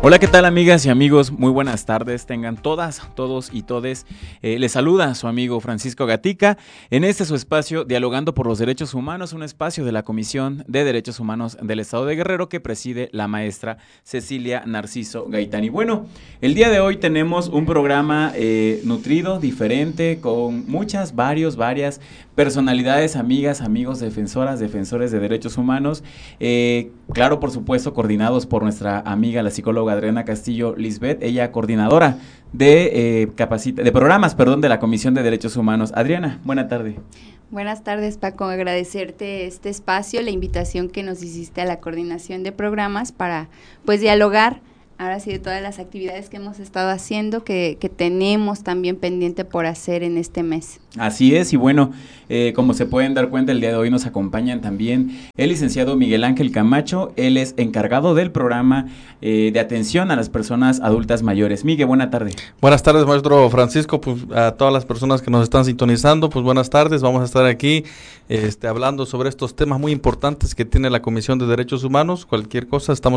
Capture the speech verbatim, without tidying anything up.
Hola, ¿qué tal, amigas y amigos? Muy buenas tardes, tengan todas, todos y todes. Eh, les saluda su amigo Francisco Gatica en este su espacio Dialogando por los Derechos Humanos, un espacio de la Comisión de Derechos Humanos del Estado de Guerrero que preside la maestra Cecilia Narciso Gaitán. Y bueno, el día de hoy tenemos un programa eh, nutrido, diferente, con muchas, varios, varias personalidades, amigas, amigos, defensoras, defensores de derechos humanos. Eh, claro, por supuesto, coordinados por nuestra amiga, la psicóloga Adriana Castillo Lisbeth, ella coordinadora de eh, capacita, de programas, perdón, de la Comisión de Derechos Humanos. Adriana, buena tarde. Buenas tardes, Paco, agradecerte este espacio, la invitación que nos hiciste a la coordinación de programas para, pues, dialogar, ahora sí, de todas las actividades que hemos estado haciendo, que, que tenemos también pendiente por hacer en este mes. Así es, y bueno, eh, como se pueden dar cuenta, el día de hoy nos acompañan también el licenciado Miguel Ángel Camacho. Él es encargado del programa eh, de atención a las personas adultas mayores. Miguel, buena tarde. Buenas tardes, maestro Francisco, pues a todas las personas que nos están sintonizando, pues buenas tardes. Vamos a estar aquí este, hablando sobre estos temas muy importantes que tiene la Comisión de Derechos Humanos. Cualquier cosa, estamos